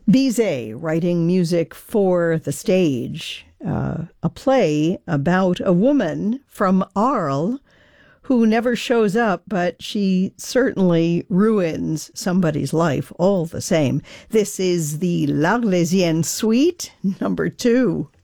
Bizet writing music for the stage, a play about a woman from Arles who never shows up, but she certainly ruins somebody's life all the same. This is the L'Arlésienne Suite, number 2.